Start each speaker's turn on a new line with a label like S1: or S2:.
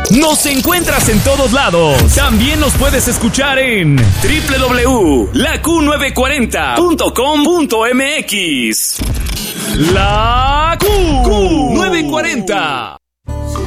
S1: Nos encuentras en todos lados. También nos puedes escuchar en www.laQ940.com.mx. La Q940.